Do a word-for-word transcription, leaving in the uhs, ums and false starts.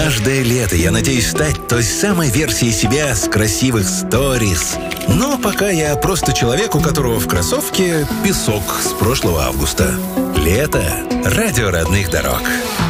Каждое лето я надеюсь стать той самой версией себя с красивых сторис. Но пока я просто человек, у которого в кроссовке песок с прошлого августа. Лето. Радио родных дорог.